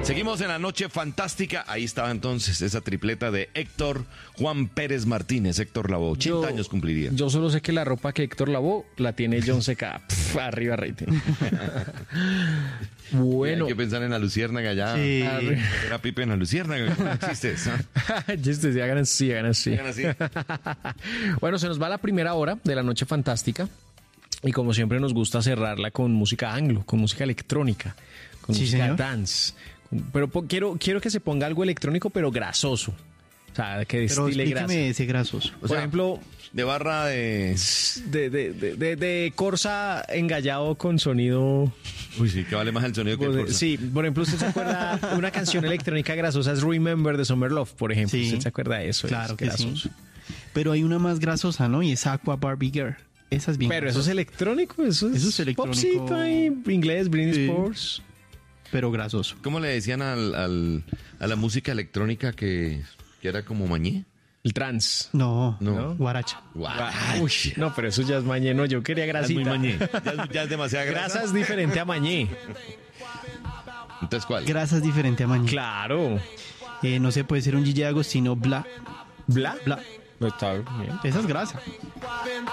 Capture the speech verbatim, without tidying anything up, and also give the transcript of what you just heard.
Seguimos en la noche fantástica. Ahí estaba entonces esa tripleta de Héctor Juan Pérez Martínez. Héctor Lavoe, ochenta Yo- años cumpliría. Yo solo sé que la ropa que Héctor lavó la tiene John C K. Pff, arriba rating. Bueno. Hay que pensar en la luciérnaga ya. Sí. Arri- Era Pipe en la luciérnaga. No existe eso. Chistes, sí, hagan así, hagan así. Hagan así. Bueno, se nos va la primera hora de la noche fantástica. Y como siempre nos gusta cerrarla con música anglo, con música electrónica, con Sí, música señor. dance. Pero po- quiero, quiero que se ponga algo electrónico, pero grasoso. O sea, que Pero destile grasa. explíqueme ese grasoso. O Por sea, ejemplo, de barra de... de, de, de, de, de Corsa engallado con sonido. Uy, sí, que vale más el sonido que el Pues, corso. sí, por ejemplo, usted se acuerda una canción electrónica grasosa es Remember de Summer Love, por ejemplo. Sí. ¿Usted se acuerda de eso? Claro Es que sí. grasoso. Pero hay una más grasosa, ¿no? Y es Aqua Barbie Girl. Esa es bien Pero eso es grasosa, electrónico, eso es, Eso es electrónico. popcito ahí, inglés, Britney Sí. Spears. pero grasoso. ¿Cómo le decían al, al- a la música electrónica que, que era como mañé? El trans. No, No. guaracha. Guau. Uy, no, pero eso ya es mañé, no, yo quería Es grasita. muy mañé. Ya, es- ya es demasiada grasa. Grasa es diferente a mañé. Entonces, ¿cuál? Grasa es diferente a mañana. Claro. Eh, no sé, puede ser un Gigi Agostino Bla. ¿Bla? Bla. Está bien. Esa es grasa.